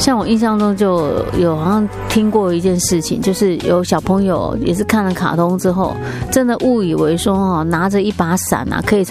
像我印象中就有好像听过一件事情，就是有小朋友也是看了卡通之后，真的误以为说拿着一把伞可以